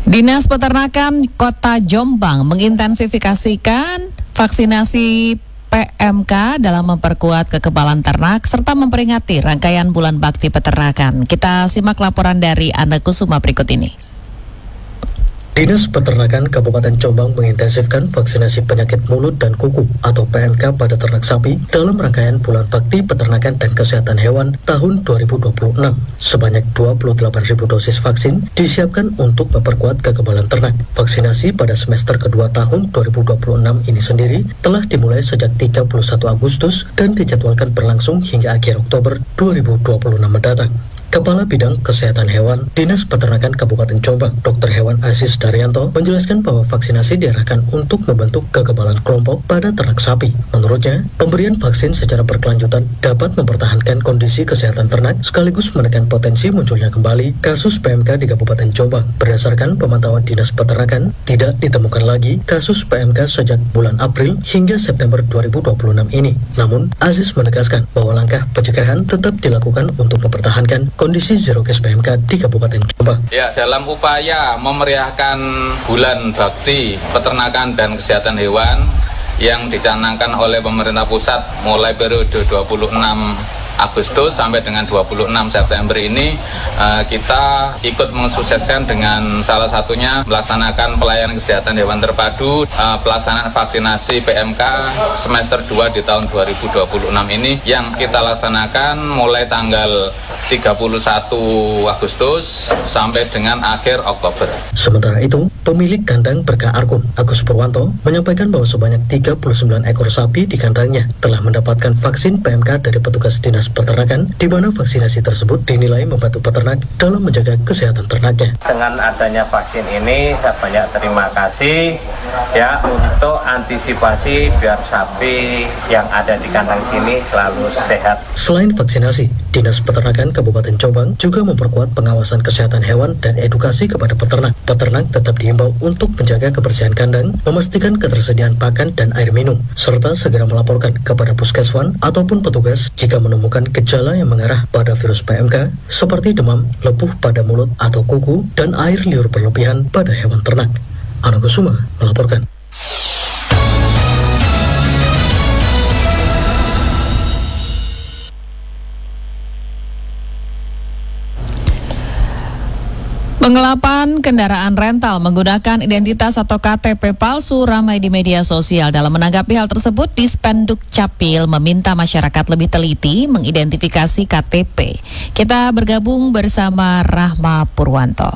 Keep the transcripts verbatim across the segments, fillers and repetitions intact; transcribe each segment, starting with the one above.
Dinas Peternakan Kota Jombang mengintensifikasikan vaksinasi P M K dalam memperkuat kekebalan ternak serta memperingati rangkaian Bulan Bakti Peternakan. Kita simak laporan dari Anda Kusuma berikut ini. Dinas Peternakan Kabupaten Jombang mengintensifkan vaksinasi penyakit mulut dan kuku atau P M K pada ternak sapi dalam rangkaian Bulan Bakti Peternakan dan Kesehatan Hewan tahun dua ribu dua puluh enam. Sebanyak dua puluh delapan ribu dosis vaksin disiapkan untuk memperkuat kekebalan ternak. Vaksinasi pada semester kedua tahun dua ribu dua puluh enam ini sendiri telah dimulai sejak tiga puluh satu Agustus dan dijadwalkan berlangsung hingga akhir Oktober dua ribu dua puluh enam mendatang. Kepala Bidang Kesehatan Hewan Dinas Peternakan Kabupaten Jombang, Dokter Hewan Aziz Daryanto, menjelaskan bahwa vaksinasi diarahkan untuk membentuk kekebalan kelompok pada ternak sapi. Menurutnya, pemberian vaksin secara berkelanjutan dapat mempertahankan kondisi kesehatan ternak sekaligus menekan potensi munculnya kembali kasus P M K di Kabupaten Jombang. Berdasarkan pemantauan Dinas Peternakan, tidak ditemukan lagi kasus P M K sejak bulan April hingga September dua ribu dua puluh enam ini. Namun, Aziz menegaskan bahwa langkah pencegahan tetap dilakukan untuk mempertahankan kondisi zero case P M K di Kabupaten Jombang. Ya, dalam upaya memeriahkan Bulan Bakti Peternakan dan Kesehatan Hewan yang dicanangkan oleh pemerintah pusat mulai periode dua puluh enam Agustus sampai dengan dua puluh enam September ini, uh, kita ikut mensukseskan dengan salah satunya melaksanakan pelayanan kesehatan hewan terpadu, uh, pelaksanaan vaksinasi P M K semester dua di tahun dua ribu dua puluh enam ini yang kita laksanakan mulai tanggal tiga puluh satu Agustus sampai dengan akhir Oktober. Sementara itu, pemilik kandang Berkah Arkun, Agus Purwanto, menyampaikan bahwa sebanyak tiga puluh sembilan ekor sapi di kandangnya telah mendapatkan vaksin P M K dari petugas Dinas Peternakan, di mana vaksinasi tersebut dinilai membantu peternak dalam menjaga kesehatan ternaknya. Dengan adanya vaksin ini, saya banyak terima kasih ya untuk antisipasi biar sapi yang ada di kandang sini selalu sehat. Selain vaksinasi, Dinas Peternakan Kabupaten Jombang juga memperkuat pengawasan kesehatan hewan dan edukasi kepada peternak. Peternak tetap diimbau untuk menjaga kebersihan kandang, memastikan ketersediaan pakan dan air minum, serta segera melaporkan kepada puskeswan ataupun petugas jika menemukan gejala yang mengarah pada virus P M K seperti demam, lepuh pada mulut atau kuku, dan air liur berlebihan pada hewan ternak. Anda Kusuma melaporkan. Penggelapan kendaraan rental menggunakan identitas atau K T P palsu ramai di media sosial. Dalam menanggapi hal tersut, Dispenduk Capil meminta masyarakat lebih teliti mengidentifikasi K T P. Kita bergabung bersama Rahma Purwanto.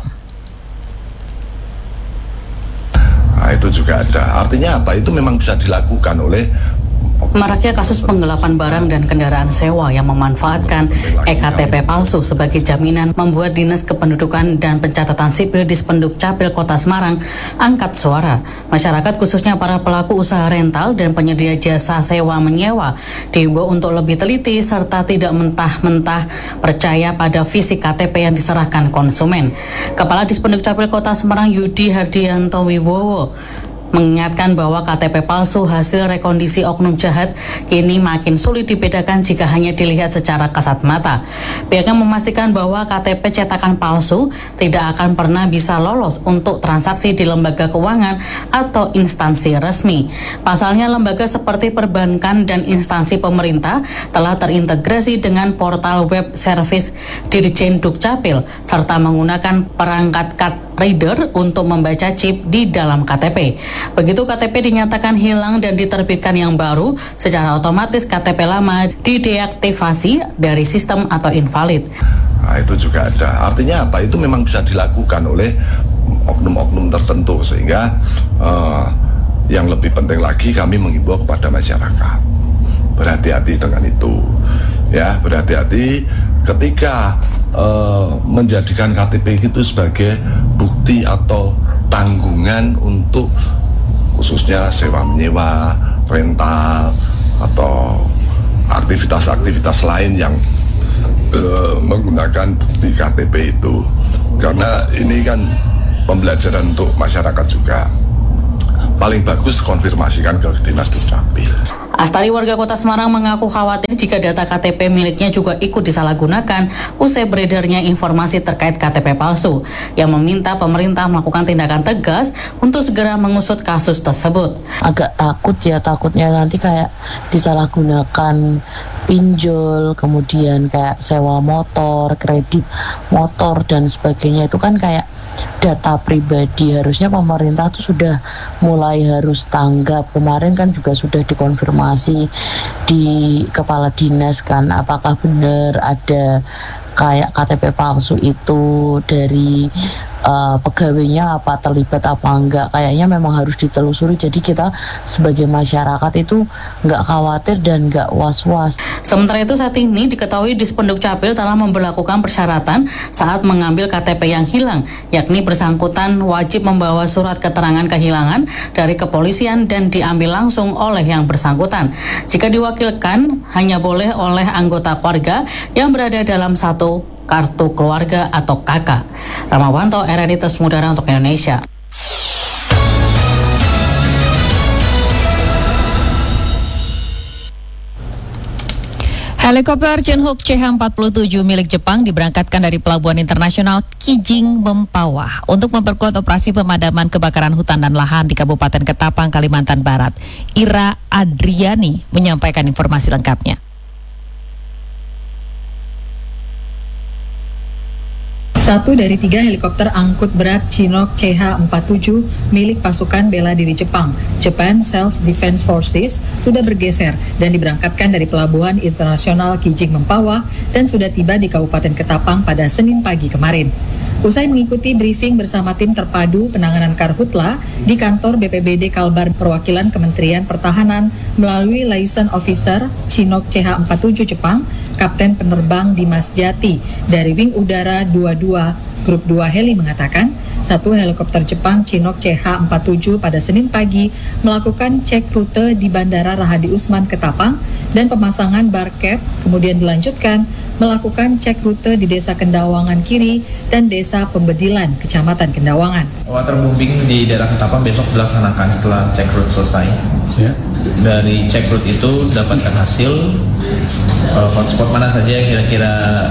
Nah, itu juga ada. Artinya apa? Itu memang bisa dilakukan oleh maraknya kasus penggelapan barang dan kendaraan sewa yang memanfaatkan E K T P palsu sebagai jaminan membuat Dinas Kependudukan dan Pencatatan Sipil Dispenduk Capil Kota Semarang angkat suara. Masyarakat khususnya para pelaku usaha rental dan penyedia jasa sewa menyewa diimbau untuk lebih teliti serta tidak mentah-mentah percaya pada fisik K T P yang diserahkan konsumen. Kepala Dispenduk Capil Kota Semarang Yudi Hardianto Wibowo mengingatkan bahwa K T P palsu hasil rekondisi oknum jahat kini makin sulit dibedakan jika hanya dilihat secara kasat mata. Pihaknya memastikan bahwa K T P cetakan palsu tidak akan pernah bisa lolos untuk transaksi di lembaga keuangan atau instansi resmi. Pasalnya, lembaga seperti perbankan dan instansi pemerintah telah terintegrasi dengan portal web service Dirjen Dukcapil serta menggunakan perangkat card reader untuk membaca chip di dalam K T P. Begitu K T P dinyatakan hilang dan diterbitkan yang baru, secara otomatis K T P lama dideaktivasi dari sistem atau invalid. Nah, itu juga ada. Artinya apa? Itu memang bisa dilakukan oleh oknum-oknum tertentu, sehingga uh, yang lebih penting lagi kami mengimbau kepada masyarakat berhati-hati dengan itu. Ya, berhati-hati ketika uh, menjadikan K T P itu sebagai bukti atau tanggungan untuk khususnya sewa menyewa, rental, atau aktivitas-aktivitas lain yang uh, menggunakan bukti K T P itu. Karena ini kan pembelajaran untuk masyarakat juga, paling bagus konfirmasikan ke Dinas Dukcapil. Astari, warga Kota Semarang, mengaku khawatir jika data K T P miliknya juga ikut disalahgunakan usai beredarnya informasi terkait K T P palsu yang meminta pemerintah melakukan tindakan tegas untuk segera mengusut kasus tersebut. Agak takut ya, takutnya nanti kayak disalahgunakan pinjol, kemudian kayak sewa motor, kredit motor dan sebagainya. Itu kan kayak data pribadi, harusnya pemerintah tuh sudah mulai harus tanggap. Kemarin kan juga sudah dikonfirmasi di kepala dinas kan, apakah benar ada kayak K T P palsu itu dari uh, pegawainya, apa terlibat apa enggak. Kayaknya memang harus ditelusuri, jadi kita sebagai masyarakat itu nggak khawatir dan nggak was-was. Sementara itu saat ini diketahui Dispenduk Capil telah memberlakukan persyaratan saat mengambil K T P yang hilang, yakni bersangkutan wajib membawa surat keterangan kehilangan dari kepolisian dan diambil langsung oleh yang bersangkutan. Jika diwakilkan, hanya boleh oleh anggota keluarga yang berada dalam satu kartu keluarga atau K K. Ramawanto, R R I Tes Mudara untuk Indonesia. Helikopter Chinook C H empat puluh tujuh milik Jepang diberangkatkan dari Pelabuhan Internasional Kijing Mempawah untuk memperkuat operasi pemadaman kebakaran hutan dan lahan di Kabupaten Ketapang, Kalimantan Barat. Ira Adriani menyampaikan informasi lengkapnya. Satu dari tiga helikopter angkut berat Chinook C H empat puluh tujuh milik pasukan bela diri Jepang, Japan Self-Defense Forces, sudah bergeser dan diberangkatkan dari Pelabuhan Internasional Kijing Mempawah dan sudah tiba di Kabupaten Ketapang pada Senin pagi kemarin. Usai mengikuti briefing bersama tim terpadu penanganan Karhutla di kantor B P B D Kalbar perwakilan Kementerian Pertahanan melalui liaison officer Chinook C H empat puluh tujuh Jepang, Kapten Penerbang Dimas Jati dari Wing Udara dua puluh dua Grup dua Heli mengatakan, satu helikopter Jepang Chinook C H empat puluh tujuh pada Senin pagi melakukan cek rute di Bandara Rahadi Usman Ketapang dan pemasangan barcap, kemudian dilanjutkan melakukan cek rute di Desa Kendawangan Kiri dan Desa Pembedilan, Kecamatan Kendawangan. Waterbombing di daerah Ketapang besok dilaksanakan setelah cek rute selesai. Ya. Dari cek rute itu dapatkan hasil uh, hotspot mana saja yang kira-kira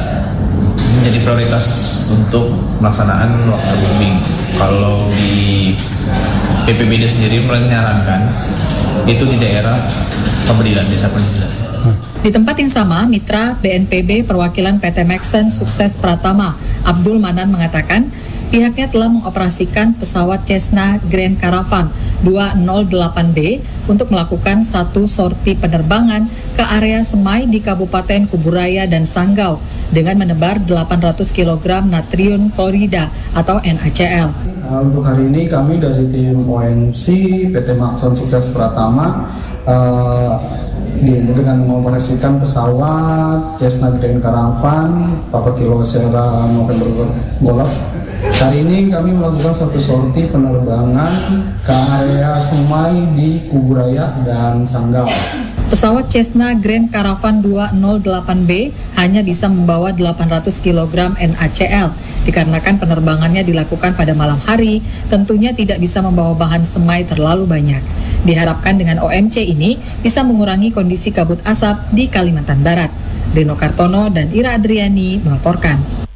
menjadi prioritas untuk pelaksanaan waterbombing. Kalau di B P B D sendiri menyarankan itu di daerah Pembedilan, Desa Pembedilan. Di tempat yang sama, mitra B N P B perwakilan P T Maxen Sukses Pratama, Abdul Manan mengatakan pihaknya telah mengoperasikan pesawat Cessna Grand Caravan dua nol delapan B untuk melakukan satu sorti penerbangan ke area Semai di Kabupaten Kuburaya dan Sanggau dengan menebar delapan ratus kilogram natrium klorida atau N A C L. Uh, untuk hari ini kami dari tim O M C P T Maxen Sukses Pratama uh, dengan mengoperasikan pesawat Cessna Grand Caravan Papa Kilo Sierra November Golf. Hari ini kami melakukan satu sorti penerbangan ke area Semai di Kuburaya dan Sanggau. Pesawat Cessna Grand Caravan dua nol delapan B hanya bisa membawa delapan ratus kilogram N A C L dikarenakan penerbangannya dilakukan pada malam hari, tentunya tidak bisa membawa bahan semai terlalu banyak. Diharapkan dengan O M C ini bisa mengurangi kondisi kabut asap di Kalimantan Barat. Rino Kartono dan Ira Adriani melaporkan.